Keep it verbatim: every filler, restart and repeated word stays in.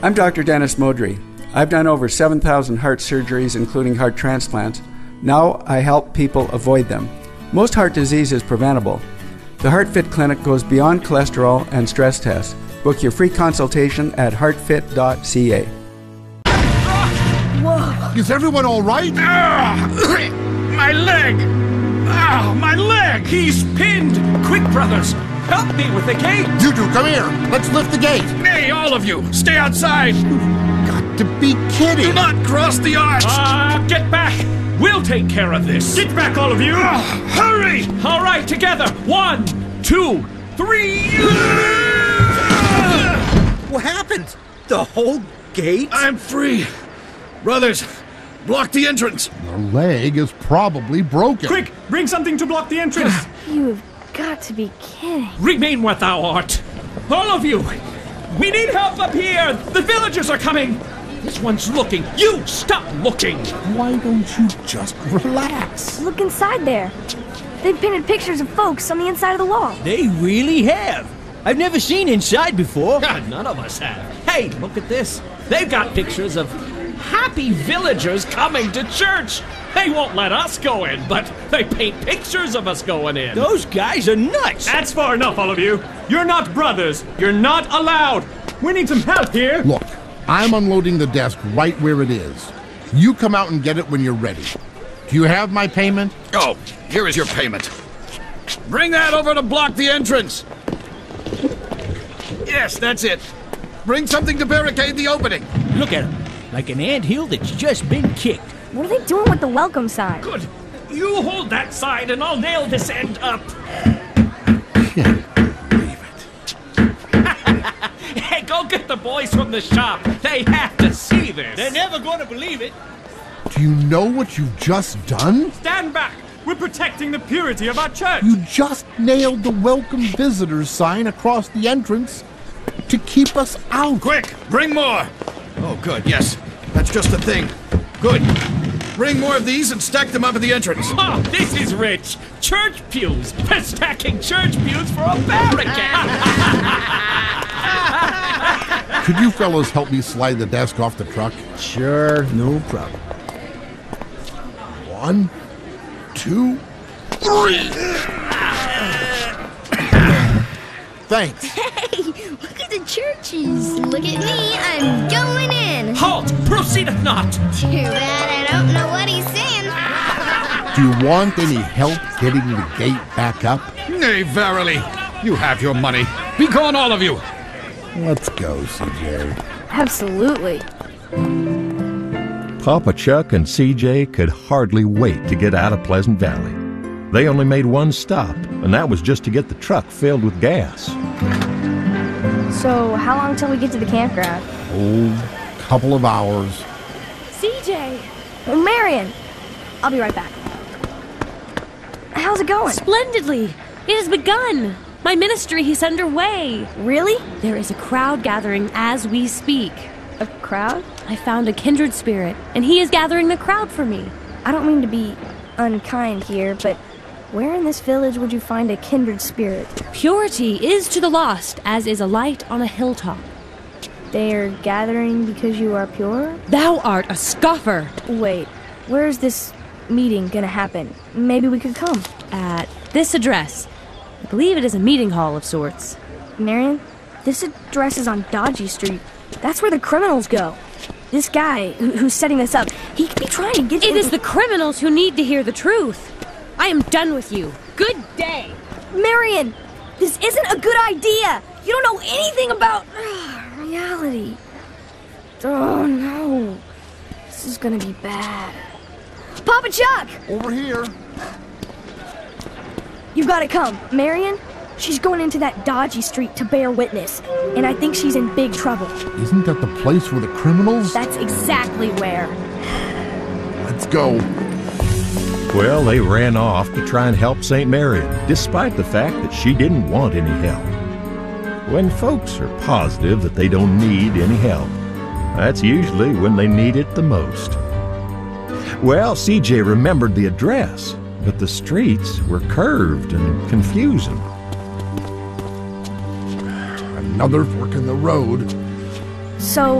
I'm Doctor Dennis Modry. I've done over seven thousand heart surgeries, including heart transplants. Now I help people avoid them. Most heart disease is preventable. The HeartFit Clinic goes beyond cholesterol and stress tests. Book your free consultation at heart fit dot c a. Whoa! Is everyone all right? Ah, my leg! Ah, my leg! He's pinned! Quick, brothers! Help me with the gate! You two, come here! Let's lift the gate! Nay, all of you! Stay outside! You've got to be kidding! Do not cross the arch! Ah, uh, get back! We'll take care of this! Get back, all of you! Uh, hurry! All right, together! One, two, three! What happened? The whole gate? I'm free! Brothers, block the entrance! The leg is probably broken. Quick, bring something to block the entrance! You've got to be kidding. Remain what thou art! All of you! We need help up here! The villagers are coming! This one's looking! You stop looking! Why don't you just relax? Look inside there. They've painted pictures of folks on the inside of the wall. They really have. I've never seen inside before. God, none of us have. Hey, look at this. They've got pictures of happy villagers coming to church. They won't let us go in, but they paint pictures of us going in. Those guys are nuts. That's far enough, all of you. You're not brothers. You're not allowed. We need some help here. Look, I'm unloading the desk right where it is. You come out and get it when you're ready. Do you have my payment? Oh, here is your payment. Bring that over to block the entrance. Yes, that's it. Bring something to barricade the opening. Look at him, like an anthill that's just been kicked. What are they doing with the welcome sign? Good. You hold that side and I'll nail this end up. Hey, go get the boys from the shop. They have to see this. They're never going to believe it. Do you know what you've just done? Stand back. We're protecting the purity of our church. You just nailed the welcome visitors sign across the entrance to keep us out. Quick, bring more. Oh, good, yes. That's just the thing. Good. Bring more of these and stack them up at the entrance. Oh, this is rich. Church pews. We're stacking church pews for a barricade. Could you fellows help me slide the desk off the truck? Sure, no problem. One, two, three. Thanks. Hey, look at the churches. Look at me, I'm going in. Halt! Proceedeth not! Too bad I don't know what he's saying. Do you want any help getting the gate back up? Nay, verily. You have your money. Be gone, all of you. Let's go, C J. Absolutely. Papa Chuck and C J could hardly wait to get out of Pleasant Valley. They only made one stop, and that was just to get the truck filled with gas. So, how long till we get to the campground? Oh, couple of hours. C J! Marion! I'll be right back. How's it going? Splendidly! It has begun! My ministry is underway. Really? There is a crowd gathering as we speak. A crowd? I found a kindred spirit, and he is gathering the crowd for me. I don't mean to be unkind here, but where in this village would you find a kindred spirit? Purity is to the lost, as is a light on a hilltop. They are gathering because you are pure? Thou art a scoffer! Wait, where is this meeting gonna happen? Maybe we could come. At this address. I believe it is a meeting hall of sorts. Marion, this address is on Dodgy Street. That's where the criminals go. This guy who, who's setting this up, he could be trying to get you... It is the criminals who need to hear the truth. I am done with you. Good day. Marion, this isn't a good idea. You don't know anything about uh, reality. Oh, no. This is gonna be bad. Papa Chuck! Over here. You've got to come. Marion, she's going into that Dodgy Street to bear witness, and I think she's in big trouble. Isn't that the place for the criminals? That's exactly where. Let's go. Well, they ran off to try and help Saint Marion, despite the fact that she didn't want any help. When folks are positive that they don't need any help, that's usually when they need it the most. Well, C J remembered the address, but the streets were curved and confusing. Another fork in the road. So